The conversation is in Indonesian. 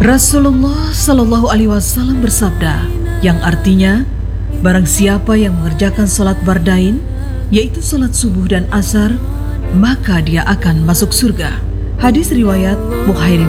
Rasulullah Shallallahu Alaihi Wasallam bersabda, yang artinya, barang siapa yang mengerjakan sholat bardain, yaitu sholat subuh dan asar, maka dia akan masuk surga. Hadis riwayat Bukhari.